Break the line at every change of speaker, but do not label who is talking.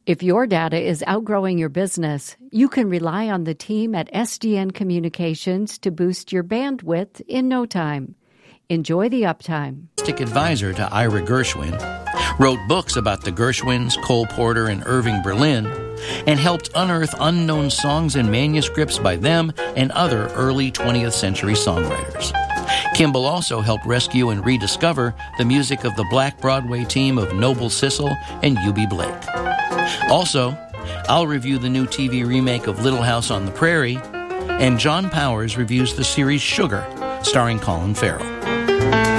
If your data is outgrowing your business, you can rely on the team at SDN Communications to boost your bandwidth in no time. Enjoy the uptime.
Advisor to Ira Gershwin, wrote books about the Gershwins, Cole Porter, and Irving Berlin, and helped unearth unknown songs and manuscripts by them and other early 20th century songwriters. Kimball also helped rescue and rediscover the music of the Black Broadway team of Noble Sissle and Eubie Blake. Also, I'll review the new TV remake of Little House on the Prairie, and John Powers reviews the series Sugar, starring Colin Farrell.